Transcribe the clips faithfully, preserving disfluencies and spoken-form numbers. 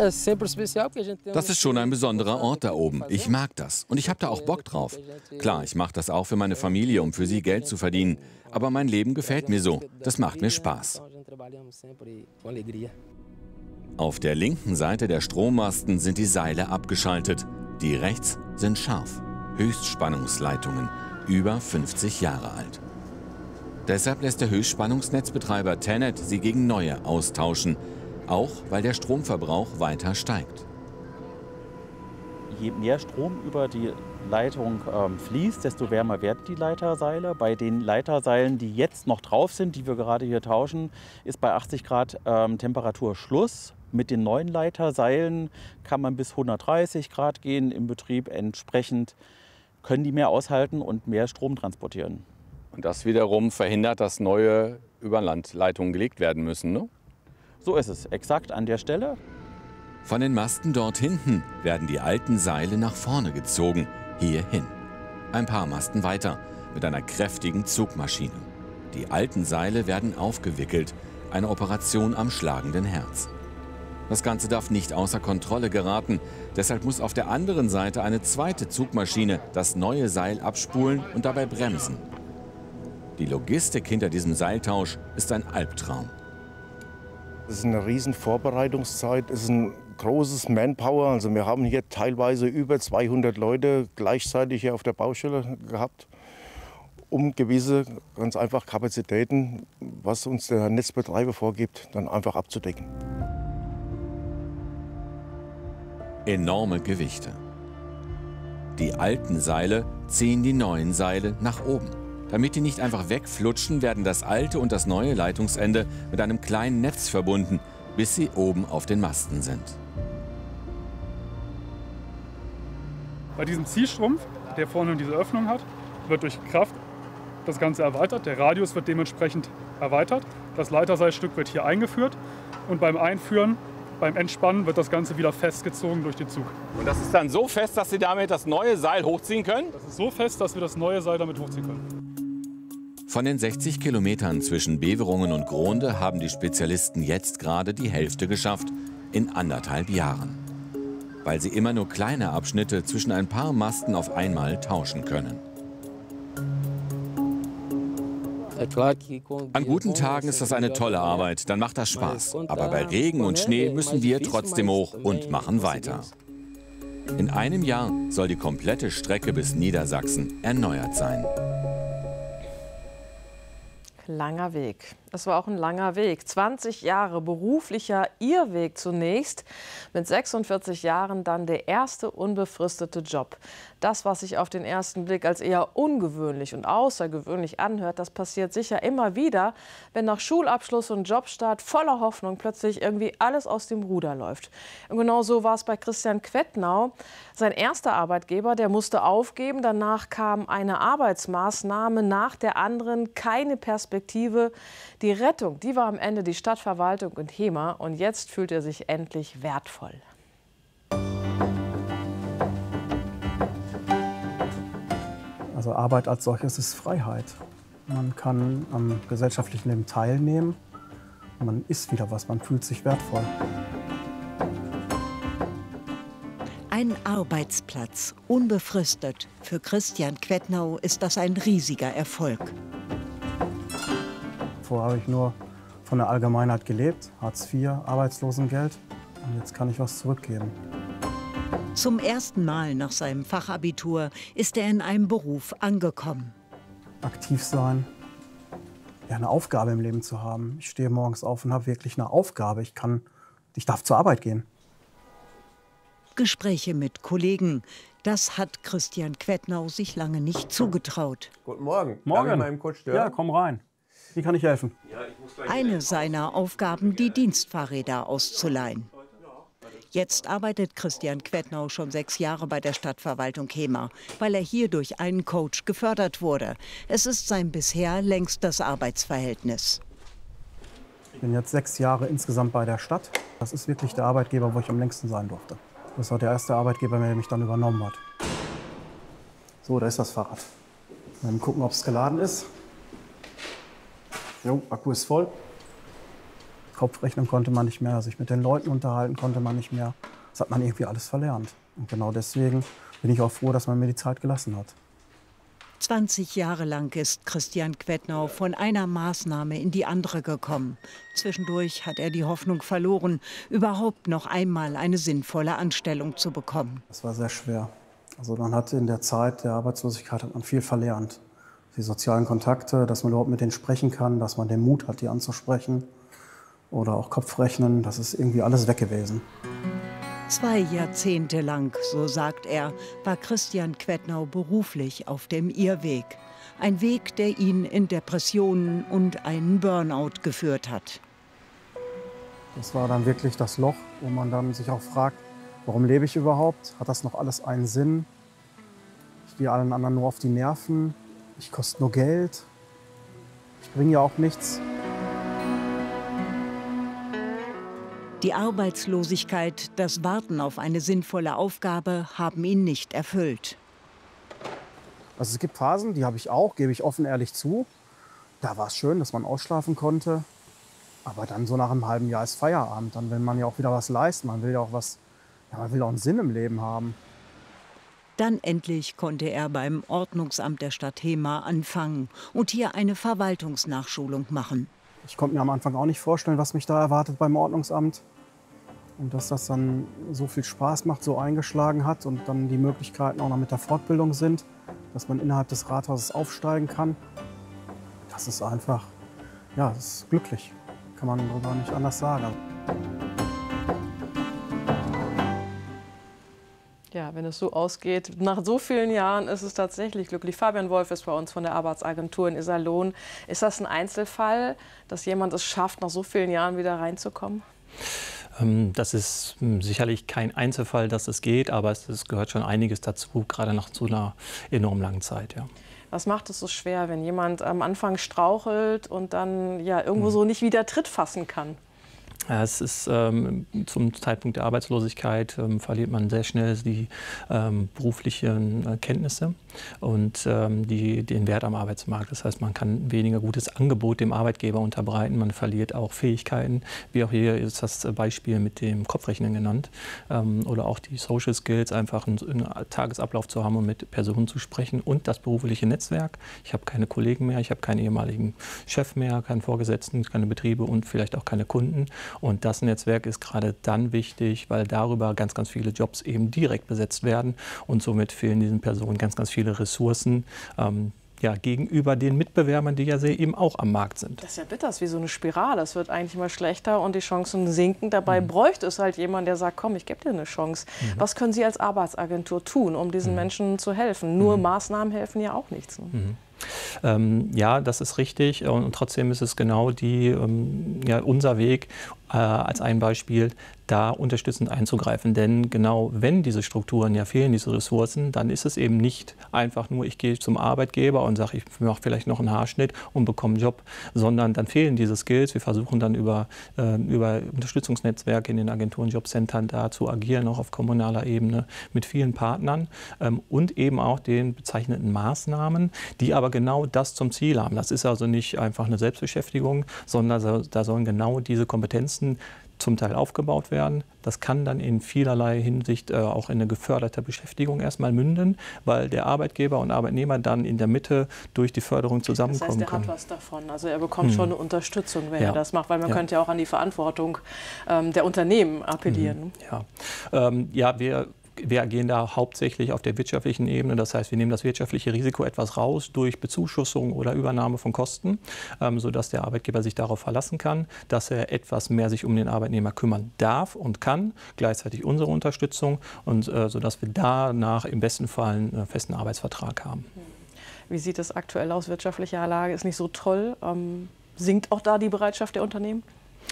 Das ist schon ein besonderer Ort da oben. Ich mag das und ich habe da auch Bock drauf. Klar, ich mache das auch für meine Familie, um für sie Geld zu verdienen. Aber mein Leben gefällt mir so. Das macht mir Spaß. Auf der linken Seite der Strommasten sind die Seile abgeschaltet. Die rechts sind scharf. Höchstspannungsleitungen, über fünfzig Jahre alt. Deshalb lässt der Höchstspannungsnetzbetreiber TenneT sie gegen neue austauschen. Auch weil der Stromverbrauch weiter steigt. Je mehr Strom über die Leitung ähm, fließt, desto wärmer werden die Leiterseile. Bei den Leiterseilen, die jetzt noch drauf sind, die wir gerade hier tauschen, ist bei achtzig Grad ähm, Temperatur Schluss. Mit den neuen Leiterseilen kann man bis hundertdreißig Grad gehen im Betrieb. Entsprechend können die mehr aushalten und mehr Strom transportieren. Und das wiederum verhindert, dass neue Überlandleitungen gelegt werden müssen, ne? So ist es, exakt an der Stelle. Von den Masten dort hinten werden die alten Seile nach vorne gezogen, hierhin. Ein paar Masten weiter, mit einer kräftigen Zugmaschine. Die alten Seile werden aufgewickelt, eine Operation am schlagenden Herz. Das Ganze darf nicht außer Kontrolle geraten, deshalb muss auf der anderen Seite eine zweite Zugmaschine das neue Seil abspulen und dabei bremsen. Die Logistik hinter diesem Seiltausch ist ein Albtraum. Es ist eine riesen Vorbereitungszeit, es ist ein großes Manpower. Also wir haben hier teilweise über zweihundert Leute gleichzeitig hier auf der Baustelle gehabt, um gewisse, ganz einfach Kapazitäten, was uns der Netzbetreiber vorgibt, dann einfach abzudecken. Enorme Gewichte. Die alten Seile ziehen die neuen Seile nach oben. Damit die nicht einfach wegflutschen, werden das alte und das neue Leitungsende mit einem kleinen Netz verbunden, bis sie oben auf den Masten sind. Bei diesem Ziehstrumpf, der vorne diese Öffnung hat, wird durch Kraft das Ganze erweitert. Der Radius wird dementsprechend erweitert. Das Leiterseilstück wird hier eingeführt und beim Einführen, beim Entspannen wird das Ganze wieder festgezogen durch den Zug. Und das ist dann so fest, dass Sie damit das neue Seil hochziehen können? Das ist so fest, dass wir das neue Seil damit hochziehen können. Von den sechzig Kilometern zwischen Beverungen und Grohnde haben die Spezialisten jetzt gerade die Hälfte geschafft, in anderthalb Jahren. Weil sie immer nur kleine Abschnitte zwischen ein paar Masten auf einmal tauschen können. An guten Tagen ist das eine tolle Arbeit, dann macht das Spaß. Aber bei Regen und Schnee müssen wir trotzdem hoch und machen weiter. In einem Jahr soll die komplette Strecke bis Niedersachsen erneuert sein. Langer Weg. Es war auch ein langer Weg. zwanzig Jahre beruflicher Irrweg zunächst. Mit sechsundvierzig Jahren dann der erste unbefristete Job. Das, was sich auf den ersten Blick als eher ungewöhnlich und außergewöhnlich anhört, das passiert sicher immer wieder, wenn nach Schulabschluss und Jobstart voller Hoffnung plötzlich irgendwie alles aus dem Ruder läuft. Und genau so war es bei Christian Quettnau. Sein erster Arbeitgeber, der musste aufgeben. Danach kam eine Arbeitsmaßnahme nach der anderen, keine Perspektive. Die Rettung, die war am Ende die Stadtverwaltung und HEMA. Und jetzt fühlt er sich endlich wertvoll. Also Arbeit als solches ist Freiheit. Man kann am gesellschaftlichen Leben teilnehmen. Man ist wieder was, man fühlt sich wertvoll. Ein Arbeitsplatz, unbefristet. Für Christian Quettnau ist das ein riesiger Erfolg. Vorher habe ich nur von der Allgemeinheit gelebt, Hartz vier, Arbeitslosengeld. Und jetzt kann ich was zurückgeben. Zum ersten Mal nach seinem Fachabitur ist er in einem Beruf angekommen. Aktiv sein, ja, eine Aufgabe im Leben zu haben. Ich stehe morgens auf und habe wirklich eine Aufgabe. Ich kann, ich darf zur Arbeit gehen. Gespräche mit Kollegen, das hat Christian Quettnau sich lange nicht zugetraut. Guten Morgen. Morgen. Darf ich mal eben kurz stören? Ja, komm rein. Wie kann ich helfen? Eine seiner Aufgaben, die Dienstfahrräder auszuleihen. Jetzt arbeitet Christian Quettnau schon sechs Jahre bei der Stadtverwaltung HEMA, weil er hier durch einen Coach gefördert wurde. Es ist sein bisher längstes Arbeitsverhältnis. Ich bin jetzt sechs Jahre insgesamt bei der Stadt. Das ist wirklich der Arbeitgeber, wo ich am längsten sein durfte. Das war der erste Arbeitgeber, der mich dann übernommen hat. So, da ist das Fahrrad. Mal gucken, ob es geladen ist. Jo, Akku ist voll. Kopfrechnen konnte man nicht mehr, sich mit den Leuten unterhalten konnte man nicht mehr. Das hat man irgendwie alles verlernt. Und genau deswegen bin ich auch froh, dass man mir die Zeit gelassen hat. zwanzig Jahre lang ist Christian Quetnau von einer Maßnahme in die andere gekommen. Zwischendurch hat er die Hoffnung verloren, überhaupt noch einmal eine sinnvolle Anstellung zu bekommen. Das war sehr schwer. Also man hat in der Zeit der Arbeitslosigkeit hat man viel verlernt. Die sozialen Kontakte, dass man überhaupt mit denen sprechen kann, dass man den Mut hat, die anzusprechen. Oder auch Kopfrechnen, das ist irgendwie alles weg gewesen. Zwei Jahrzehnte lang, so sagt er, war Christian Quetnau beruflich auf dem Irrweg. Ein Weg, der ihn in Depressionen und einen Burnout geführt hat. Das war dann wirklich das Loch, wo man dann sich auch fragt, warum lebe ich überhaupt? Hat das noch alles einen Sinn? Ich gehe allen anderen nur auf die Nerven. Ich koste nur Geld. Ich bringe ja auch nichts. Die Arbeitslosigkeit, das Warten auf eine sinnvolle Aufgabe haben ihn nicht erfüllt. Also es gibt Phasen, die habe ich auch, gebe ich offen ehrlich zu. Da war es schön, dass man ausschlafen konnte. Aber dann so nach einem halben Jahr ist Feierabend. Dann will man ja auch wieder was leisten. Man will ja auch was, ja, man will auch einen Sinn im Leben haben. Dann endlich konnte er beim Ordnungsamt der Stadt Hemer anfangen und hier eine Verwaltungsnachschulung machen. Ich konnte mir am Anfang auch nicht vorstellen, was mich da erwartet beim Ordnungsamt. Und dass das dann so viel Spaß macht, so eingeschlagen hat und dann die Möglichkeiten auch noch mit der Fortbildung sind, dass man innerhalb des Rathauses aufsteigen kann. Das ist einfach, ja, das ist glücklich. Kann man darüber nicht anders sagen. Ja, wenn es so ausgeht, nach so vielen Jahren ist es tatsächlich glücklich. Fabian Wolf ist bei uns von der Arbeitsagentur in Iserlohn. Ist das ein Einzelfall, dass jemand es schafft, nach so vielen Jahren wieder reinzukommen? Das ist sicherlich kein Einzelfall, dass es geht, aber es, es gehört schon einiges dazu, gerade nach so einer enorm langen Zeit. Ja. Was macht es so schwer, wenn jemand am Anfang strauchelt und dann ja irgendwo so nicht wieder Tritt fassen kann? Ja, es ist ähm, zum Zeitpunkt der Arbeitslosigkeit ähm, verliert man sehr schnell die ähm, beruflichen äh, Kenntnisse und ähm, die, den Wert am Arbeitsmarkt. Das heißt, man kann weniger gutes Angebot dem Arbeitgeber unterbreiten, man verliert auch Fähigkeiten, wie auch hier ist das Beispiel mit dem Kopfrechnen genannt, ähm, oder auch die Social Skills, einfach einen, einen Tagesablauf zu haben und mit Personen zu sprechen und das berufliche Netzwerk. Ich habe keine Kollegen mehr, ich habe keinen ehemaligen Chef mehr, keinen Vorgesetzten, keine Betriebe und vielleicht auch keine Kunden. Und das Netzwerk ist gerade dann wichtig, weil darüber ganz, ganz viele Jobs eben direkt besetzt werden. Und somit fehlen diesen Personen ganz, ganz viele Ressourcen ähm, ja, gegenüber den Mitbewerbern, die ja sehr eben auch am Markt sind. Das ist ja bitter, das ist wie so eine Spirale. Es wird eigentlich immer schlechter und die Chancen sinken. Dabei mhm. bräuchte es halt jemand, der sagt, komm, ich gebe dir eine Chance. Mhm. Was können Sie als Arbeitsagentur tun, um diesen mhm. Menschen zu helfen? Nur mhm. Maßnahmen helfen ja auch nichts. Ne? Mhm. Ähm, ja, das ist richtig und, und trotzdem ist es genau die, ähm, ja, unser Weg äh, als ein Beispiel, da unterstützend einzugreifen. Denn genau wenn diese Strukturen ja fehlen, diese Ressourcen, dann ist es eben nicht einfach nur, ich gehe zum Arbeitgeber und sage, ich mache vielleicht noch einen Haarschnitt und bekomme einen Job, sondern dann fehlen diese Skills. Wir versuchen dann über, äh, über Unterstützungsnetzwerke in den Agenturen, Jobcentern da zu agieren, auch auf kommunaler Ebene mit vielen Partnern ähm, und eben auch den bezeichneten Maßnahmen, die aber genau das zum Ziel haben. Das ist also nicht einfach eine Selbstbeschäftigung, sondern da sollen genau diese Kompetenzen zum Teil aufgebaut werden. Das kann dann in vielerlei Hinsicht äh, auch in eine geförderte Beschäftigung erstmal münden, weil der Arbeitgeber und Arbeitnehmer dann in der Mitte durch die Förderung zusammenkommen können. Das heißt, er hat was davon. Also er bekommt hm. schon eine Unterstützung, wenn ja. er das macht, weil man ja. könnte ja auch an die Verantwortung ähm, der Unternehmen appellieren. Hm. Ja, ähm, ja wir Wir agieren da hauptsächlich auf der wirtschaftlichen Ebene. Das heißt, wir nehmen das wirtschaftliche Risiko etwas raus durch Bezuschussung oder Übernahme von Kosten, ähm, sodass der Arbeitgeber sich darauf verlassen kann, dass er etwas mehr sich um den Arbeitnehmer kümmern darf und kann. Gleichzeitig unsere Unterstützung, und äh, sodass wir danach im besten Fall einen festen Arbeitsvertrag haben. Wie sieht es aktuell aus? Wirtschaftliche Lage ist nicht so toll. Ähm, sinkt auch da die Bereitschaft der Unternehmen?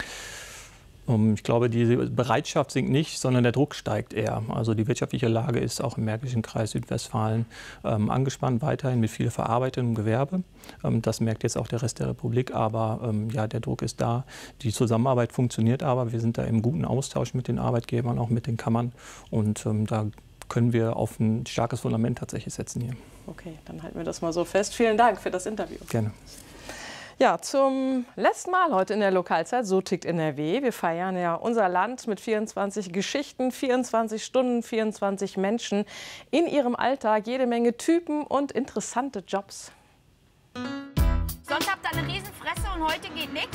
Ich glaube, die Bereitschaft sinkt nicht, sondern der Druck steigt eher. Also die wirtschaftliche Lage ist auch im Märkischen Kreis Südwestfalen ähm, angespannt, weiterhin mit viel verarbeitetem Gewerbe. Ähm, das merkt jetzt auch der Rest der Republik, aber ähm, ja, der Druck ist da. Die Zusammenarbeit funktioniert aber. Wir sind da im guten Austausch mit den Arbeitgebern, auch mit den Kammern. Und ähm, da können wir auf ein starkes Fundament tatsächlich setzen hier. Okay, dann halten wir das mal so fest. Vielen Dank für das Interview. Gerne. Ja, zum letzten Mal heute in der Lokalzeit, so tickt N R W. Wir feiern ja unser Land mit vierundzwanzig Geschichten, vierundzwanzig Stunden, vierundzwanzig Menschen in ihrem Alltag, jede Menge Typen und interessante Jobs. Sonst habt ihr eine Riesenfresse und heute geht nichts?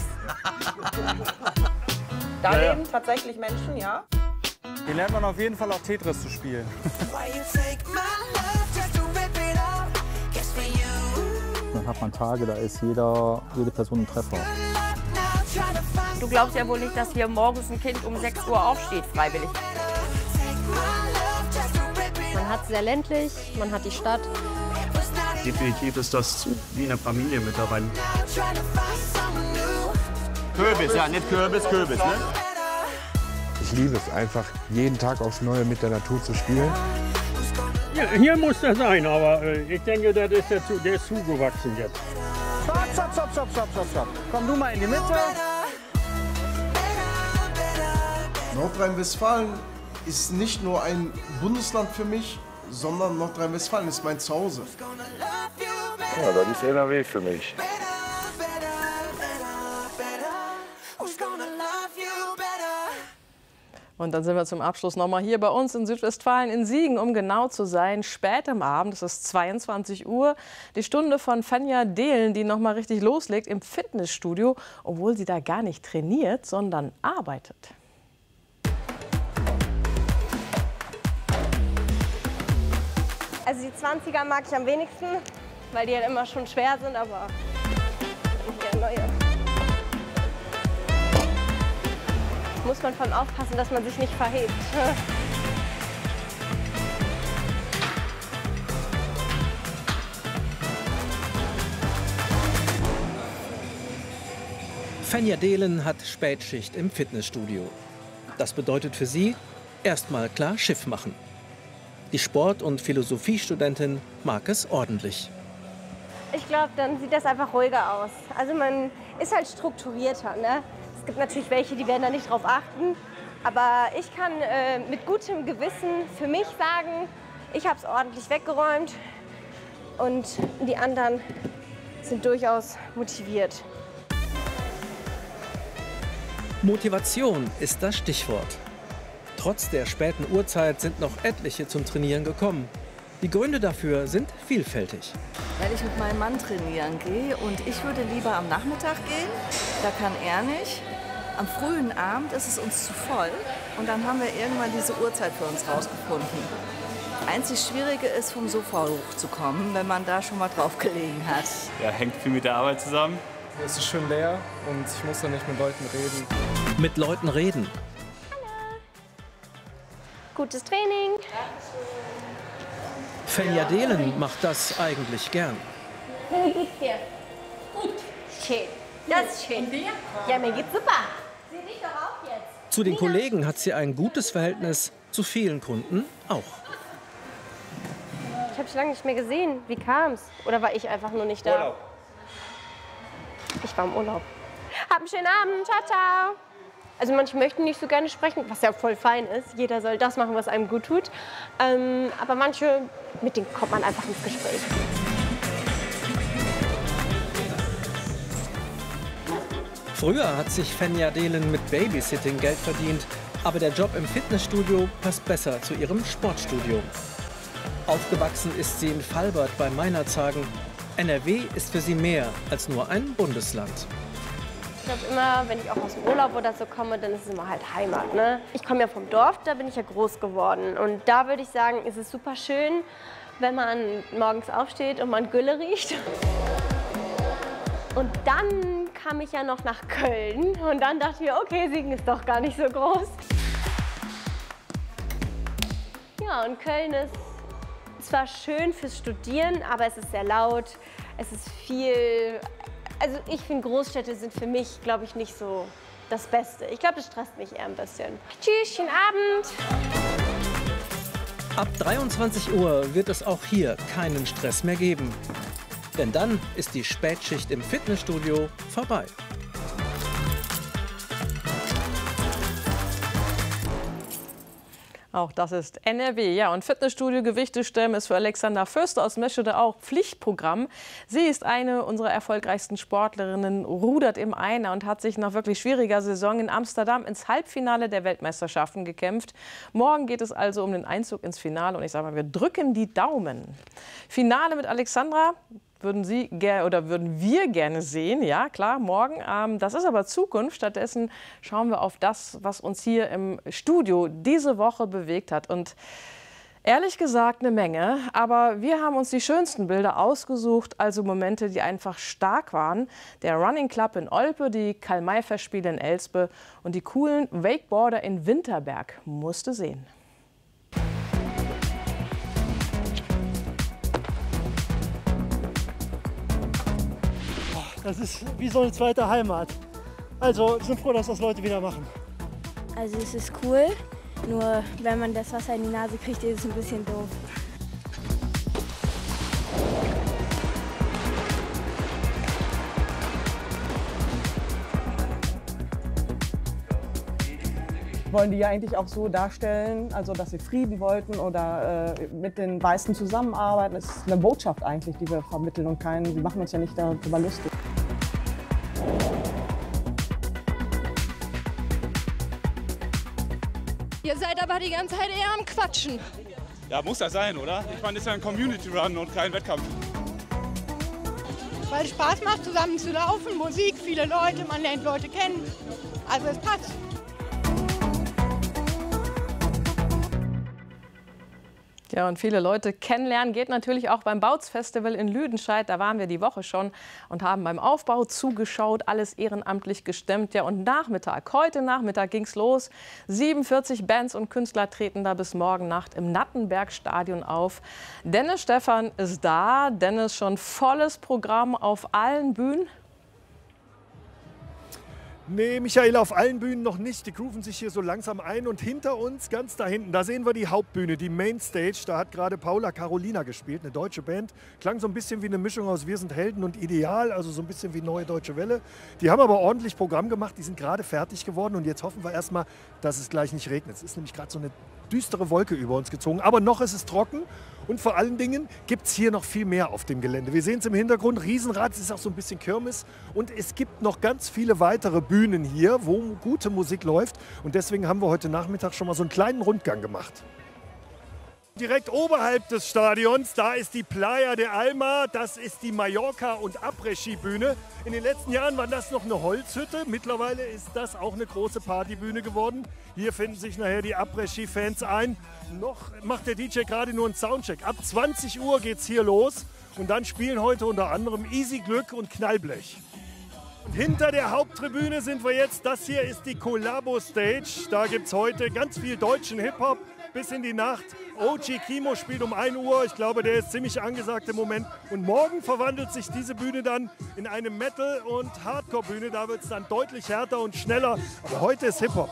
Da ja, leben ja. tatsächlich Menschen, ja. Hier lernt man auf jeden Fall auch Tetris zu spielen. Dann hat man Tage, da ist jeder, jede Person ein Treffer. Du glaubst ja wohl nicht, dass hier morgens ein Kind um sechs Uhr aufsteht, freiwillig. Man hat es sehr ländlich, man hat die Stadt. Definitiv ist das wie eine Familie mittlerweile. Kürbis, ja, nicht Kürbis, Kürbis, ne? Ich liebe es einfach, jeden Tag aufs Neue mit der Natur zu spielen. Ja, hier muss er sein, aber äh, ich denke, das ist der, zu, der ist zugewachsen jetzt. Stopp, stopp, stopp, stopp, stopp, stopp, stopp. Komm du mal in die Mitte. Nordrhein-Westfalen ist nicht nur ein Bundesland für mich, sondern Nordrhein-Westfalen ist mein Zuhause. Ja, das ist N R W für mich. Und dann sind wir zum Abschluss noch mal hier bei uns in Südwestfalen in Siegen, um genau zu sein. Spät am Abend, es ist zweiundzwanzig Uhr, die Stunde von Fanja Dehlen, die noch mal richtig loslegt im Fitnessstudio, obwohl sie da gar nicht trainiert, sondern arbeitet. Also die zwanziger mag ich am wenigsten, weil die halt immer schon schwer sind, aber der neue. Muss man von aufpassen, dass man sich nicht verhebt. Fanja Dehlen hat Spätschicht im Fitnessstudio. Das bedeutet für sie erstmal klar Schiff machen. Die Sport- und Philosophiestudentin mag es ordentlich. Ich glaube, dann sieht das einfach ruhiger aus. Also man ist halt strukturierter, ne? Es gibt natürlich welche, die werden da nicht drauf achten. Aber ich kann äh, mit gutem Gewissen für mich sagen, ich habe es ordentlich weggeräumt und die anderen sind durchaus motiviert. Motivation ist das Stichwort. Trotz der späten Uhrzeit sind noch etliche zum Trainieren gekommen. Die Gründe dafür sind vielfältig. Weil ich mit meinem Mann trainieren gehe und ich würde lieber am Nachmittag gehen, da kann er nicht. Am frühen Abend ist es uns zu voll und dann haben wir irgendwann diese Uhrzeit für uns rausgefunden. Einzig Schwierige ist, vom Sofa hochzukommen, wenn man da schon mal drauf gelegen hat. Ja, hängt viel mit der Arbeit zusammen. Es ist schön leer und ich muss dann nicht mit Leuten reden. Mit Leuten reden. Hallo. Gutes Training. Fanja Dehlen macht das eigentlich gern. Wie geht's dir? Gut. Schön. Das ist schön. Und dir? Ja, mir geht's super. Seh dich doch auch jetzt. Zu den Kollegen hat sie ein gutes Verhältnis, zu vielen Kunden auch. Ich habe schon lange nicht mehr gesehen. Wie kam's? Oder war ich einfach nur nicht da? Urlaub. Ich war im Urlaub. Hab einen schönen Abend. Ciao, ciao. Also manche möchten nicht so gerne sprechen, was ja voll fein ist. Jeder soll das machen, was einem gut tut. Ähm, aber manche, mit denen kommt man einfach ins Gespräch. Früher hat sich Fanja Dehlen mit Babysitting Geld verdient. Aber der Job im Fitnessstudio passt besser zu ihrem Sportstudio. Aufgewachsen ist sie in Valbert bei Meinerzhagen. N R W ist für sie mehr als nur ein Bundesland. Ich glaube immer, wenn ich auch aus dem Urlaub oder so komme, dann ist es immer halt Heimat. Ne? Ich komme ja vom Dorf, da bin ich ja groß geworden. Und da würde ich sagen, ist es super schön, wenn man morgens aufsteht und man Gülle riecht. Und dann kam ich ja noch nach Köln und dann dachte ich mir, okay, Siegen ist doch gar nicht so groß. Ja, und Köln ist zwar schön fürs Studieren, aber es ist sehr laut, es ist viel... Also ich finde, Großstädte sind für mich, glaube ich, nicht so das Beste. Ich glaube, das stresst mich eher ein bisschen. Tschüss, schönen Abend. Ab dreiundzwanzig Uhr wird es auch hier keinen Stress mehr geben. Denn dann ist die Spätschicht im Fitnessstudio vorbei. Auch das ist N R W. Ja, und Fitnessstudio Gewichte stemmen ist für Alexandra Förster aus Meschede auch Pflichtprogramm. Sie ist eine unserer erfolgreichsten Sportlerinnen, rudert im Einer und hat sich nach wirklich schwieriger Saison in Amsterdam ins Halbfinale der Weltmeisterschaften gekämpft. Morgen geht es also um den Einzug ins Finale und ich sage mal, wir drücken die Daumen. Finale mit Alexandra würden Sie oder würden wir gerne sehen, ja klar, morgen. Ähm, das ist aber Zukunft. Stattdessen schauen wir auf das, was uns hier im Studio diese Woche bewegt hat. Und ehrlich gesagt eine Menge, aber wir haben uns die schönsten Bilder ausgesucht, also Momente, die einfach stark waren. Der Running Club in Olpe, die Karl-May-Festspiele in Elspe und die coolen Wakeboarder in Winterberg musste sehen. Das ist wie so eine zweite Heimat. Also wir sind froh, dass das Leute wieder machen. Also es ist cool, nur wenn man das Wasser in die Nase kriegt, ist es ein bisschen doof. Wollen die ja eigentlich auch so darstellen, also dass sie Frieden wollten oder äh, mit den Weißen zusammenarbeiten. Das ist eine Botschaft eigentlich, die wir vermitteln und keinen, wir machen uns ja nicht darüber lustig. Ihr seid aber die ganze Zeit eher am Quatschen. Ja, muss das sein, oder? Ich meine, das ist ja ein Community-Run und kein Wettkampf. Weil es Spaß macht, zusammen zu laufen, Musik, viele Leute, man lernt Leute kennen. Also es passt. Ja, und viele Leute kennenlernen geht natürlich auch beim Bautzfestival in Lüdenscheid. Da waren wir die Woche schon und haben beim Aufbau zugeschaut, alles ehrenamtlich gestemmt. Ja, und Nachmittag, heute Nachmittag ging's los. siebenundvierzig Bands und Künstler treten da bis morgen Nacht im Nattenberg-Stadion auf. Dennis Stephan ist da. Dennis, schon volles Programm auf allen Bühnen? Nee, Michael, auf allen Bühnen noch nicht. Die grooven sich hier so langsam ein. Und hinter uns, ganz da hinten, da sehen wir die Hauptbühne, die Mainstage. Da hat gerade Paula Carolina gespielt, eine deutsche Band. Klang so ein bisschen wie eine Mischung aus Wir sind Helden und Ideal, also so ein bisschen wie Neue Deutsche Welle. Die haben aber ordentlich Programm gemacht, die sind gerade fertig geworden. Und jetzt hoffen wir erstmal, dass es gleich nicht regnet. Es ist nämlich gerade so eine düstere Wolke über uns gezogen. Aber noch ist es trocken. Und vor allen Dingen gibt es hier noch viel mehr auf dem Gelände. Wir sehen es im Hintergrund, Riesenrad, es ist auch so ein bisschen Kirmes. Und es gibt noch ganz viele weitere Bühnen hier, wo gute Musik läuft. Und deswegen haben wir heute Nachmittag schon mal so einen kleinen Rundgang gemacht. Direkt oberhalb des Stadions, da ist die Playa de Alma, das ist die Mallorca- und Après-Ski-Bühne. In den letzten Jahren war das noch eine Holzhütte, mittlerweile ist das auch eine große Partybühne geworden. Hier finden sich nachher die Après-Ski-Fans ein. Noch macht der D J gerade nur einen Soundcheck. Ab zwanzig Uhr geht's hier los und dann spielen heute unter anderem Easy Glück und Knallblech. Und hinter der Haupttribüne sind wir jetzt, das hier ist die Collabo Stage. Da gibt es heute ganz viel deutschen Hip-Hop bis in die Nacht. O G Kimo spielt um ein Uhr, ich glaube, der ist ziemlich angesagt im Moment. Und morgen verwandelt sich diese Bühne dann in eine Metal- und Hardcore-Bühne. Da wird es dann deutlich härter und schneller. Aber heute ist Hip-Hop.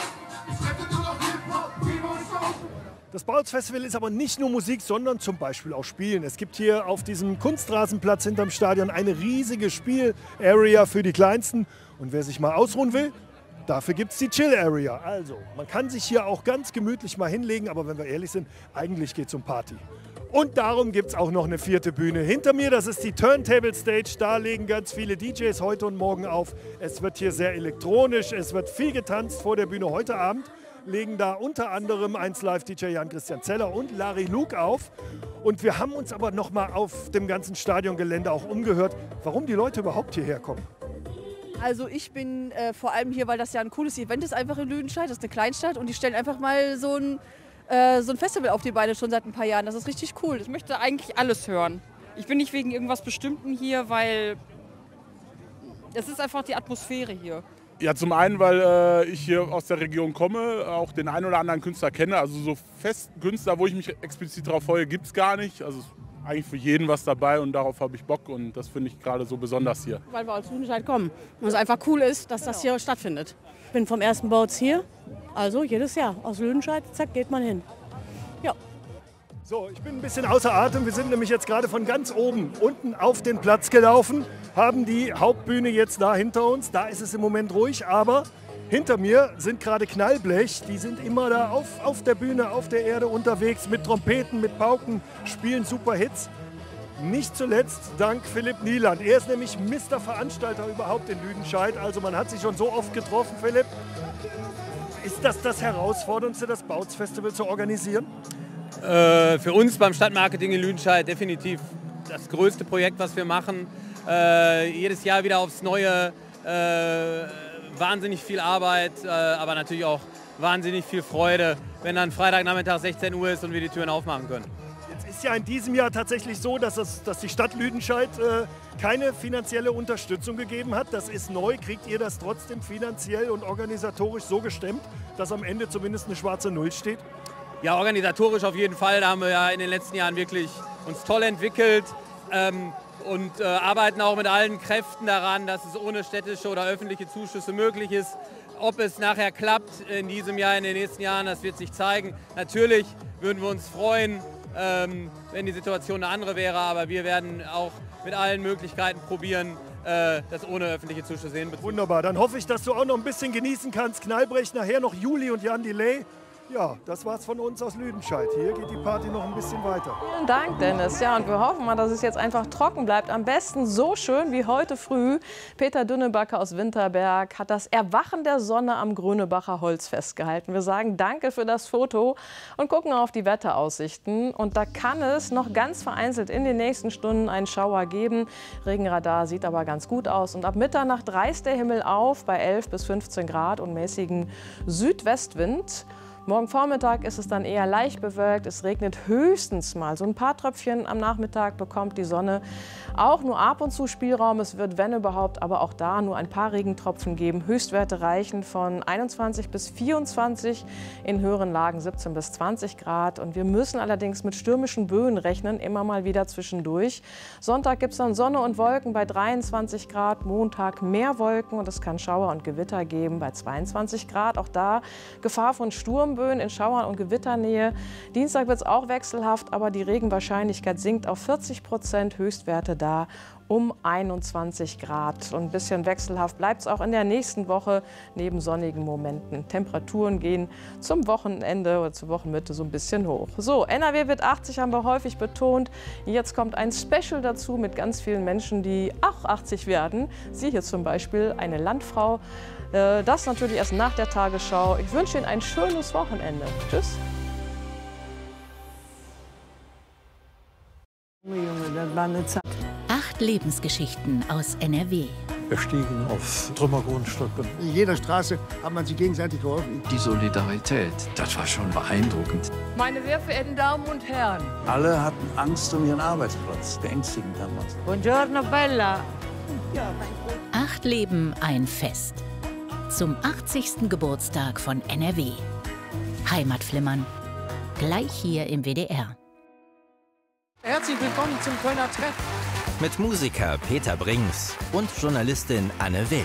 Das Bautzfestival ist aber nicht nur Musik, sondern zum Beispiel auch Spielen. Es gibt hier auf diesem Kunstrasenplatz hinterm Stadion eine riesige Spiel-Area für die Kleinsten. Und wer sich mal ausruhen will, dafür gibt es die Chill-Area. Also, man kann sich hier auch ganz gemütlich mal hinlegen, aber wenn wir ehrlich sind, eigentlich geht es um Party. Und darum gibt es auch noch eine vierte Bühne. Hinter mir, das ist die Turntable Stage. Da legen ganz viele D Js heute und morgen auf. Es wird hier sehr elektronisch, es wird viel getanzt vor der Bühne. Heute Abend legen da unter anderem eins Live D J Jan-Christian Zeller und Larry Luke auf. Und wir haben uns aber noch mal auf dem ganzen Stadiongelände auch umgehört, warum die Leute überhaupt hierher kommen. Also ich bin äh, vor allem hier, weil das ja ein cooles Event ist, einfach in Lüdenscheid. Das ist eine Kleinstadt und die stellen einfach mal so ein, äh, so ein Festival auf die Beine schon seit ein paar Jahren. Das ist richtig cool. Ich möchte eigentlich alles hören. Ich bin nicht wegen irgendwas Bestimmten hier, weil es ist einfach die Atmosphäre hier. Ja, zum einen, weil äh, ich hier aus der Region komme, auch den einen oder anderen Künstler kenne. Also so festen Künstler, wo ich mich explizit darauf freue, gibt es gar nicht. Also eigentlich für jeden was dabei und darauf habe ich Bock und das finde ich gerade so besonders hier. Weil wir aus Lüdenscheid kommen und es einfach cool ist, dass das hier stattfindet. Ich bin vom ersten Bautz hier, also jedes Jahr aus Lüdenscheid, zack, geht man hin. Ja. So, ich bin ein bisschen außer Atem. Wir sind nämlich jetzt gerade von ganz oben unten auf den Platz gelaufen, haben die Hauptbühne jetzt da hinter uns. Da ist es im Moment ruhig, aber Hinter mir sind gerade Knallblech, die sind immer da auf, auf der Bühne, auf der Erde unterwegs, mit Trompeten, mit Pauken, spielen super Hits. Nicht zuletzt dank Philipp Nieland. Er ist nämlich Mister Veranstalter überhaupt in Lüdenscheid. Also man hat sich schon so oft getroffen, Philipp. Ist das das Herausforderndste, das Bouts-Festival zu organisieren? Äh, für uns beim Stadtmarketing in Lüdenscheid definitiv das größte Projekt, was wir machen. Äh, jedes Jahr wieder aufs Neue. Äh, wahnsinnig viel Arbeit, äh, aber natürlich auch wahnsinnig viel Freude, wenn dann Freitagnachmittag sechzehn Uhr ist und wir die Türen aufmachen können. Jetzt ist ja in diesem Jahr tatsächlich so, dass, es, dass die Stadt Lüdenscheid äh, keine finanzielle Unterstützung gegeben hat. Das ist neu. Kriegt ihr das trotzdem finanziell und organisatorisch so gestemmt, dass am Ende zumindest eine schwarze Null steht? Ja, organisatorisch auf jeden Fall. Da haben wir ja in den letzten Jahren wirklich uns toll entwickelt. Ähm, und äh, arbeiten auch mit allen Kräften daran, dass es ohne städtische oder öffentliche Zuschüsse möglich ist. Ob es nachher klappt in diesem Jahr, in den nächsten Jahren, das wird sich zeigen. Natürlich würden wir uns freuen, ähm, wenn die Situation eine andere wäre, aber wir werden auch mit allen Möglichkeiten probieren, äh, das ohne öffentliche Zuschüsse hinbekommen. Wunderbar, dann hoffe ich, dass du auch noch ein bisschen genießen kannst. Knallbrech, nachher noch Juli und Jan Delay. Ja, das war's von uns aus Lüdenscheid. Hier geht die Party noch ein bisschen weiter. Vielen Dank, Dennis. Ja, und wir hoffen mal, dass es jetzt einfach trocken bleibt. Am besten so schön wie heute früh. Peter Dünnebacker aus Winterberg hat das Erwachen der Sonne am Grönebacher Holz festgehalten. Wir sagen danke für das Foto und gucken auf die Wetteraussichten. Und da kann es noch ganz vereinzelt in den nächsten Stunden einen Schauer geben. Regenradar sieht aber ganz gut aus. Und ab Mitternacht reißt der Himmel auf bei elf bis fünfzehn Grad und mäßigen Südwestwind. Morgen Vormittag ist es dann eher leicht bewölkt. Es regnet höchstens mal. So ein paar Tröpfchen am Nachmittag bekommt die Sonne auch nur ab und zu Spielraum. Es wird, wenn überhaupt, aber auch da nur ein paar Regentropfen geben. Höchstwerte reichen von einundzwanzig bis vierundzwanzig, in höheren Lagen siebzehn bis zwanzig Grad. Und wir müssen allerdings mit stürmischen Böen rechnen, immer mal wieder zwischendurch. Sonntag gibt es dann Sonne und Wolken bei dreiundzwanzig Grad. Montag mehr Wolken und es kann Schauer und Gewitter geben bei zweiundzwanzig Grad. Auch da Gefahr von Sturm. In Schauern und Gewitternähe. Dienstag wird es auch wechselhaft, aber die Regenwahrscheinlichkeit sinkt auf vierzig Prozent, Höchstwerte da um einundzwanzig Grad. Und ein bisschen wechselhaft bleibt es auch in der nächsten Woche neben sonnigen Momenten. Temperaturen gehen zum Wochenende oder zur Wochenmitte so ein bisschen hoch. So, N R W wird achtzig, haben wir häufig betont. Jetzt kommt ein Special dazu mit ganz vielen Menschen, die auch achtzig werden. Sie hier zum Beispiel, eine Landfrau. Das natürlich erst nach der Tagesschau. Ich wünsche Ihnen ein schönes Wochenende. Tschüss. Acht Lebensgeschichten aus N R W. Wir stiegen auf Trümmergrundstücke. In jeder Straße hat man sich gegenseitig geholfen. Die Solidarität, das war schon beeindruckend. Meine sehr verehrten Damen und Herren. Alle hatten Angst um ihren Arbeitsplatz. Beängstigend damals. Buongiorno, Bella. Acht Leben, ein Fest. Zum achtzigsten Geburtstag von N R W. Heimatflimmern. Gleich hier im W D R. Herzlich willkommen zum Kölner Treff. Mit Musiker Peter Brings und Journalistin Anne Will.